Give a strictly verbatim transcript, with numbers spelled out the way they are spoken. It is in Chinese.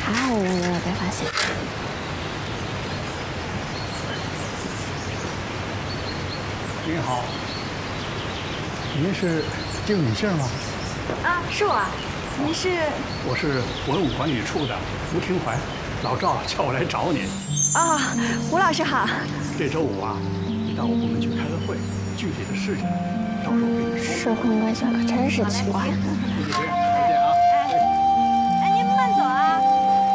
还好我们没有被发现。 您好，您是经理姓吗？ 啊，是我。您是？ 我是文物管理处的吴廷怀，老赵叫我来找你。 啊，吴老师好。 这周五啊，你到我部门去开个会，具体的事情到时候给你说。 社会关系可真是奇怪。